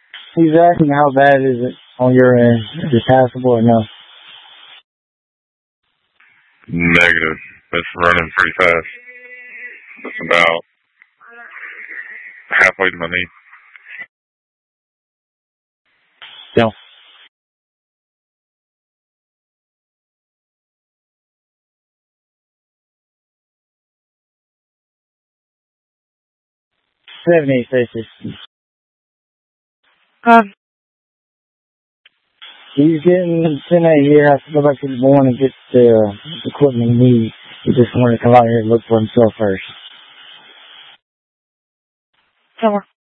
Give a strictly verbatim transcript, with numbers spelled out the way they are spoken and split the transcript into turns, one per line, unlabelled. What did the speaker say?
He's asking how bad is it on your end? Is it passable or no?
Negative. It's running pretty fast. It's about halfway to my knee.
No. seventy-eight fifty.
Uh,
He's getting ten eight here. I have to go back to the barn and get the uh, equipment he needs. He just wanted to come out here and look for himself first.
somewhere.